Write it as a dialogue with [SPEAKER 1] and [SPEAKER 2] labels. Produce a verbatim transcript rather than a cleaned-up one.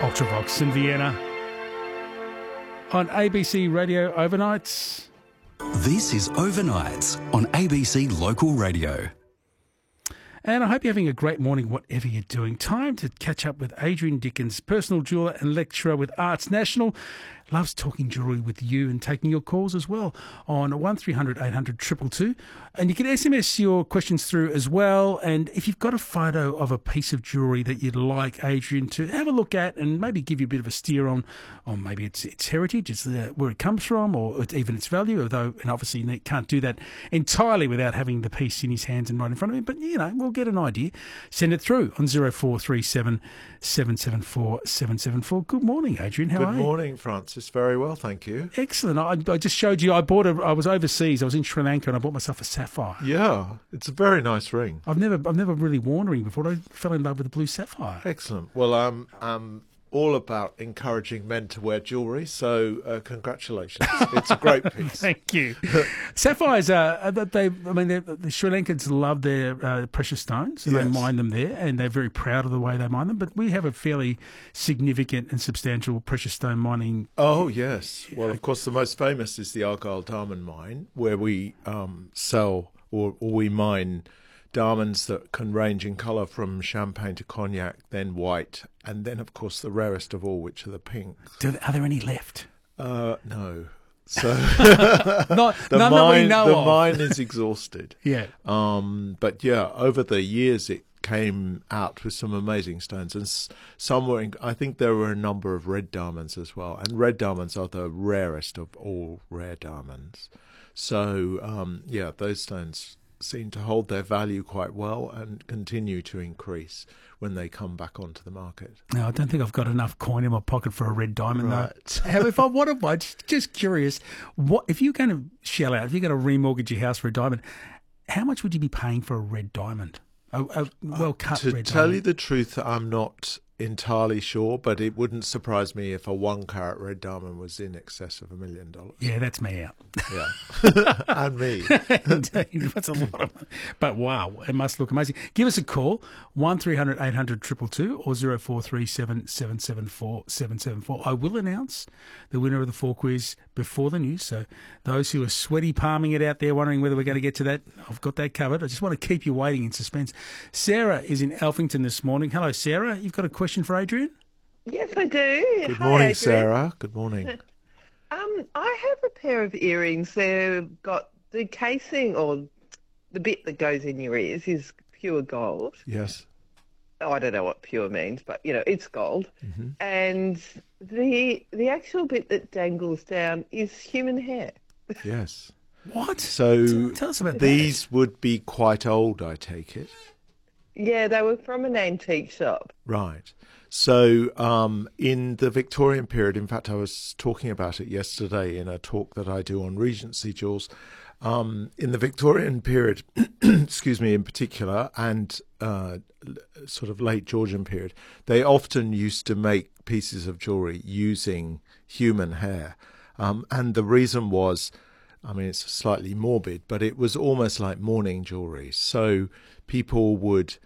[SPEAKER 1] Ultravox in Vienna on A B C Radio Overnights.
[SPEAKER 2] This is Overnights on A B C Local Radio.
[SPEAKER 1] And I hope you're having a great morning, whatever you're doing. Time to catch up with Adrian Dickens, personal jeweller and lecturer with Arts National. Loves talking jewellery with you and taking your calls as well on one three hundred eight hundred two two two. And you can S M S your questions through as well. And if you've got a photo of a piece of jewellery that you'd like Adrian to have a look at and maybe give you a bit of a steer on, on maybe its its heritage, it's uh, where it comes from, or it's even its value, although, and obviously you can't do that entirely without having the piece in his hands and right in front of him. But, you know, we'll get an idea. Send it through on zero four three seven seven seven four seven seven four. Good morning, Adrian. How
[SPEAKER 3] Good
[SPEAKER 1] are you?
[SPEAKER 3] Good morning, Francis. Very well, thank you.
[SPEAKER 1] Excellent. I, I just showed you. I bought a. I was overseas. I was in Sri Lanka, and I bought myself a sapphire.
[SPEAKER 3] Yeah, it's a very nice ring.
[SPEAKER 1] I've never, I've never really worn a ring before. I fell in love with the blue sapphire.
[SPEAKER 3] Excellent. Well, I'm, I'm all about encouraging men to wear jewellery. So, uh, congratulations. It's a great piece.
[SPEAKER 1] Thank you. Sapphires are. They. I mean, the Sri Lankans love their uh, precious stones, and yes. They mine them there, and they're very proud of the way they mine them. But we have a fairly significant and substantial precious stone mining.
[SPEAKER 3] Oh yes. Well, of course, the most famous is the Argyle Diamond Mine, where we um, sell or, or we mine diamonds that can range in colour from champagne to cognac, then white, and then, of course, the rarest of all, which are the pinks.
[SPEAKER 1] Do, are there any left?
[SPEAKER 3] Uh, no. So
[SPEAKER 1] Not,
[SPEAKER 3] the
[SPEAKER 1] none
[SPEAKER 3] mine,
[SPEAKER 1] that we know
[SPEAKER 3] the
[SPEAKER 1] of.
[SPEAKER 3] mine is exhausted.
[SPEAKER 1] Yeah.
[SPEAKER 3] Um, but yeah, over the years it came out with some amazing stones, and s- some were. In, I think there were a number of red diamonds as well, and red diamonds are the rarest of all rare diamonds. So um, yeah, those stones seem to hold their value quite well and continue to increase when they come back onto the market.
[SPEAKER 1] Now, I don't think I've got enough coin in my pocket for a red diamond,
[SPEAKER 3] right.
[SPEAKER 1] though. How, if I wanted one, just, just curious, what if you're going to shell out, if you're going to remortgage your house for a diamond, how much would you be paying for a red diamond? A, a well-cut
[SPEAKER 3] uh,
[SPEAKER 1] red diamond?
[SPEAKER 3] To tell you the truth, I'm not entirely sure, but it wouldn't surprise me if a one-carat red diamond was in excess of a million dollars.
[SPEAKER 1] Yeah, that's me out.
[SPEAKER 3] Yeah, and me.
[SPEAKER 1] Indeed, that's a lot of money. But wow, it must look amazing. Give us a call, one three hundred eight hundred two two two or zero four three seven seven seven four seven seven four. I will announce the winner of the four quiz before the news, so those who are sweaty palming it out there wondering whether we're going to get to that, I've got that covered. I just want to keep you waiting in suspense. Sarah is in Alphington this morning. Hello, Sarah. You've got a question for Adrian?
[SPEAKER 4] Yes, I do.
[SPEAKER 3] Good
[SPEAKER 4] Hi,
[SPEAKER 3] morning,
[SPEAKER 4] Adrian.
[SPEAKER 3] Sarah. Good morning.
[SPEAKER 4] Um, I have a pair of earrings. They've got the casing, or the bit that goes in your ears is pure gold.
[SPEAKER 3] Yes.
[SPEAKER 4] Oh, I don't know what pure means, but, you know, it's gold.
[SPEAKER 3] Mm-hmm.
[SPEAKER 4] And the the actual bit that dangles down is human hair.
[SPEAKER 3] Yes.
[SPEAKER 1] What?
[SPEAKER 3] So
[SPEAKER 1] Tell, tell us about
[SPEAKER 3] these
[SPEAKER 1] that.
[SPEAKER 3] would be quite old, I take it.
[SPEAKER 4] Yeah, they were from an antique shop.
[SPEAKER 3] Right. So um, in the Victorian period, in fact, I was talking about it yesterday in a talk that I do on Regency jewels. Um, in the Victorian period, excuse me, in particular, and uh, sort of late Georgian period, they often used to make pieces of jewellery using human hair. Um, and the reason was, I mean, it's slightly morbid, but it was almost like mourning jewellery. So people would